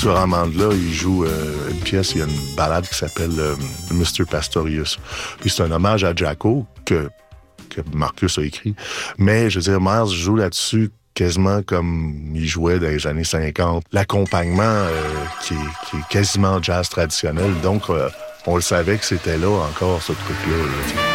Sur Amandla, il joue une pièce, il y a une ballade qui s'appelle Mr. Pastorius. Puis c'est un hommage à Jacko que Marcus a écrit. Mais, je veux dire, Miles joue là-dessus quasiment comme il jouait dans les années 50. L'accompagnement qui est quasiment jazz traditionnel. Donc, on le savait que c'était là encore, ce truc-là. Là.